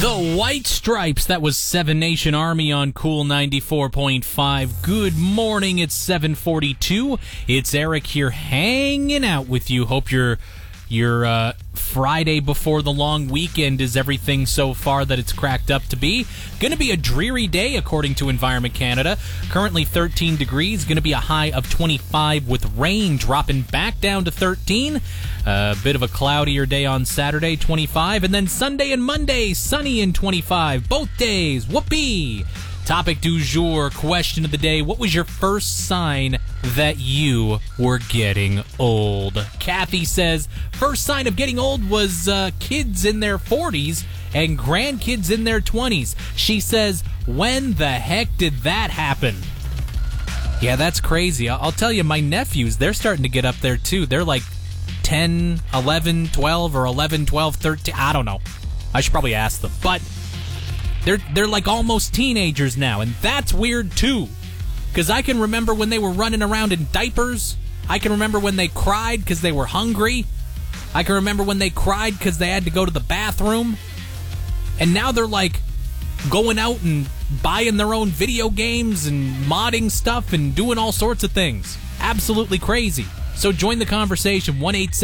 The White Stripes, that was Seven Nation Army on Cool 94.5. Good morning, it's 7:42. It's Eric here hanging out with you. Hope your Friday before the long weekend is everything so far that it's cracked up to be. Going to be a dreary day according to Environment Canada. Currently 13 degrees, going to be a high of 25 with rain dropping back down to 13. A bit of a cloudier day on Saturday, 25. And then Sunday and Monday, sunny and 25. Both days, whoopee! Topic du jour, question of the day. What was your first sign that you were getting old? Kathy says, first sign of getting old was kids in their 40s and grandkids in their 20s. She says, when the heck did that happen? Yeah, that's crazy. I'll tell you, my nephews, they're starting to get up there too. They're like 10, 11, 12, or 11, 12, 13. I don't know. I should probably ask them. But they're like almost teenagers now, and that's weird too. Because I can remember when they were running around in diapers. I can remember when they cried because they were hungry. I can remember when they cried because they had to go to the bathroom. And now they're like going out and buying their own video games and modding stuff and doing all sorts of things. Absolutely crazy. So join the conversation,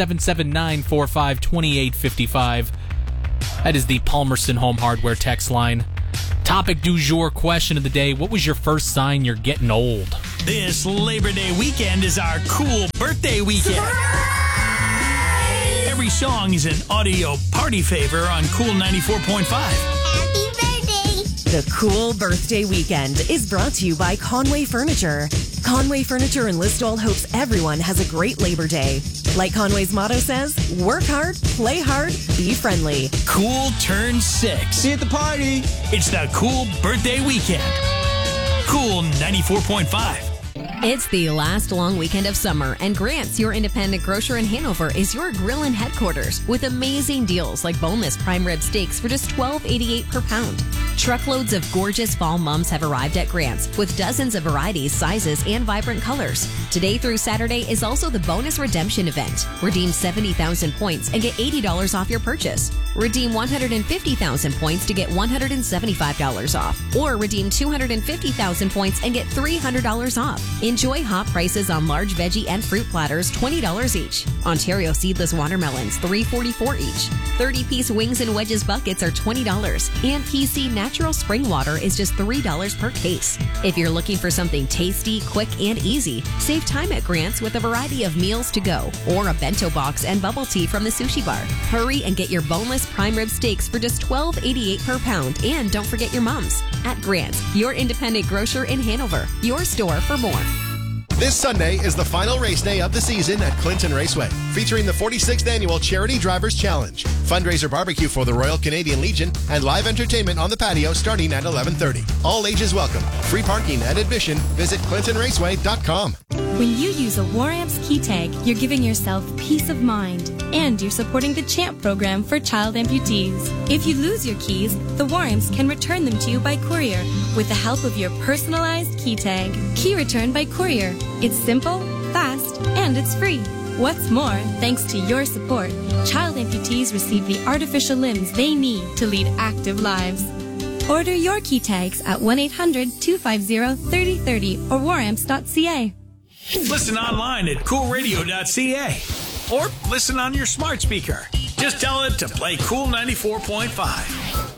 1-877-945-2855. That is the Palmerston Home Hardware text line. Topic du jour, question of the day. What was your first sign you're getting old? This Labor Day weekend is our cool birthday weekend. Surprise! Every song is an audio party favor on Cool 94.5. Happy birthday! The Cool Birthday Weekend is brought to you by Conway Furniture. Conway Furniture in Listowel hopes everyone has a great Labor Day. Like Conway's motto says, work hard, play hard, be friendly. Cool turns 6. See you at the party. It's the Cool Birthday Weekend. Cool 94.5. It's the last long weekend of summer, and Grant's, your independent grocer in Hanover, is your grillin' headquarters with amazing deals like boneless prime rib steaks for just $12.88 per pound. Truckloads of gorgeous fall mums have arrived at Grant's with dozens of varieties, sizes, and vibrant colors. Today through Saturday is also the bonus redemption event. Redeem 70,000 points and get $80 off your purchase. Redeem 150,000 points to get $175 off. Or redeem 250,000 points and get $300 off. Enjoy hot prices on large veggie and fruit platters, $20 each. Ontario seedless watermelons, $3.44 each. 30-piece wings and wedges buckets are $20. And PC natural spring water is just $3 per case. If you're looking for something tasty, quick, and easy, save time at Grant's with a variety of meals to go or a bento box and bubble tea from the sushi bar. Hurry and get your boneless prime rib steaks for just $12.88 per pound. And don't forget your mums. At Grant's, your independent grocer in Hanover. Your store for more. This Sunday is the final race day of the season at Clinton Raceway, featuring the 46th Annual Charity Drivers Challenge, fundraiser barbecue for the Royal Canadian Legion, and live entertainment on the patio starting at 11:30. All ages welcome. Free parking and admission. Visit clintonraceway.com. When you use a Waramps key tag, you're giving yourself peace of mind, and you're supporting the CHAMP program for child amputees. If you lose your keys, the Waramps can return them to you by courier with the help of your personalized key tag. Key return by courier. It's simple, fast, and it's free. What's more, thanks to your support, child amputees receive the artificial limbs they need to lead active lives. Order your key tags at 1-800-250-3030 or waramps.ca. Listen online at coolradio.ca or listen on your smart speaker. Just tell it to play Cool 94.5.